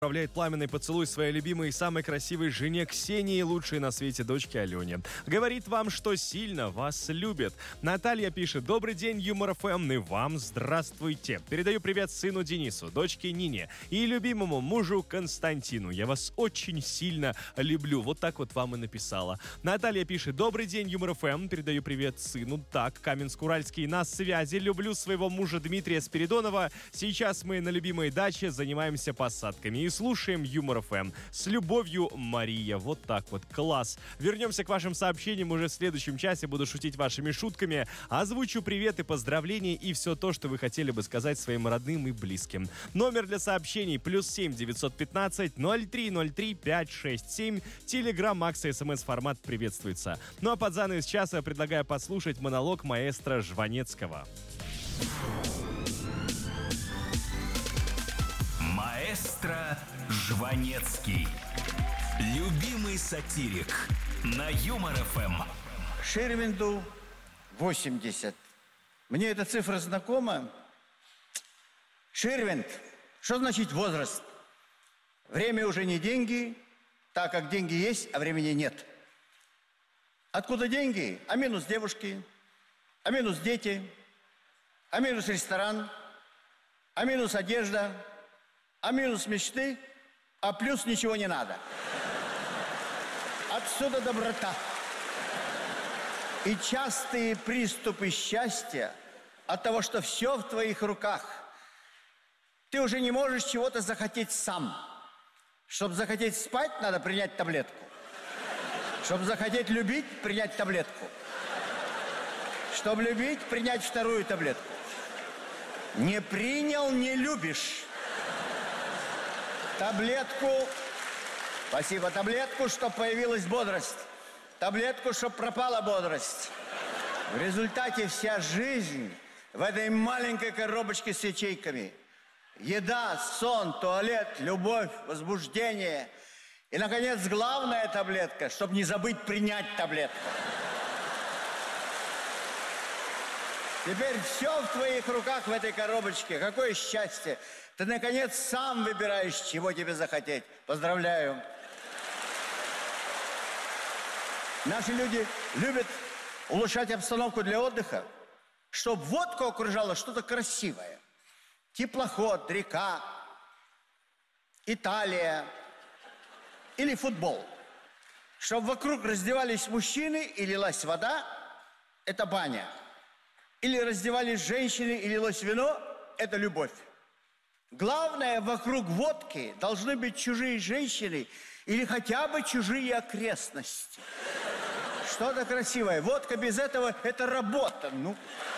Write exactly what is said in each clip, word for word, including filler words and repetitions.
Отправляет пламенный поцелуй своей любимой и самой красивой жене Ксении, лучшей на свете дочке Алене. Говорит вам, что сильно вас любит. Наталья пишет: «Добрый день, Юмор ФМ, и вам здравствуйте. Передаю привет сыну Денису, дочке Нине и любимому мужу Константину. Я вас очень сильно люблю». Вот так вот вам и написала. Наталья пишет: «Добрый день, Юмор ФМ, передаю привет сыну. Так, Каменск-Уральский на связи. Люблю своего мужа Дмитрия Спиридонова. Сейчас мы на любимой даче занимаемся посадками и слушаем Юмор ФМ. С любовью, Мария». Вот так вот, класс. Вернемся к вашим сообщениям уже в следующем часе. Буду шутить вашими шутками. Озвучу привет и поздравления и все то, что вы хотели бы сказать своим родным и близким. Номер для сообщений плюс семь девятьсот пятнадцать ноль три ноль три пять шесть семь. Телеграм, Макс и СМС формат приветствуется. Ну а под занавес часа предлагаю послушать монолог маэстро Жванецкого. Маэстро Жванецкий. Любимый сатирик на Юмор ФМ. Ширвинду восемьдесят. Мне эта цифра знакома. Ширвинд. Что значит возраст? Время уже не деньги, так как деньги есть, а времени нет. Откуда деньги? А минус девушки, а минус дети, а минус ресторан, а минус одежда, а минус мечты, а плюс ничего не надо. Отсюда доброта. И частые приступы счастья от того, что все в твоих руках. Ты уже не можешь чего-то захотеть сам. Чтобы захотеть спать, надо принять таблетку. Чтобы захотеть любить, принять таблетку. Чтобы любить, принять вторую таблетку. Не принял, не любишь. Таблетку, спасибо, таблетку, чтобы появилась бодрость. Таблетку, чтобы пропала бодрость. В результате вся жизнь в этой маленькой коробочке с ячейками. Еда, сон, туалет, любовь, возбуждение. И, наконец, главная таблетка, чтобы не забыть принять таблетку. Теперь все в твоих руках в этой коробочке. Какое счастье! Ты, наконец, сам выбираешь, чего тебе захотеть. Поздравляю. Наши люди любят улучшать обстановку для отдыха, чтобы водку окружало что-то красивое. Теплоход, река, Италия или футбол. Чтобы вокруг раздевались мужчины и лилась вода, это баня. Или раздевались женщины и лилось вино, это любовь. Главное, вокруг водки должны быть чужие женщины или хотя бы чужие окрестности. Что-то красивое. Водка без этого – это работа. Ну.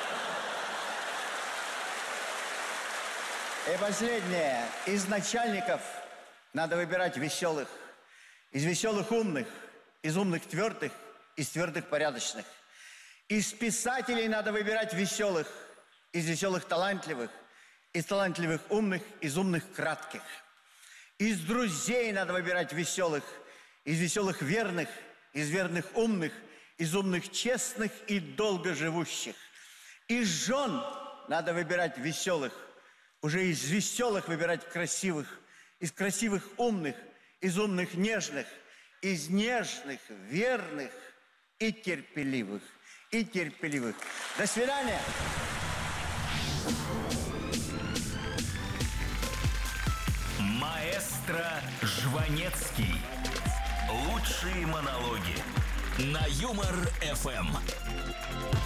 И последнее. Из начальников надо выбирать веселых. Из веселых умных, из умных твердых, из твердых порядочных. Из писателей надо выбирать веселых, из веселых талантливых, из талантливых умных, из умных кратких. Из друзей надо выбирать веселых, из веселых верных, из верных умных, из умных честных и долгоживущих. Из жен надо выбирать веселых, уже из веселых выбирать красивых, из красивых умных, из умных нежных, из нежных верных и терпеливых. И терпеливых. До свидания. Маэстро Жванецкий. Лучшие монологи на Юмор ФМ.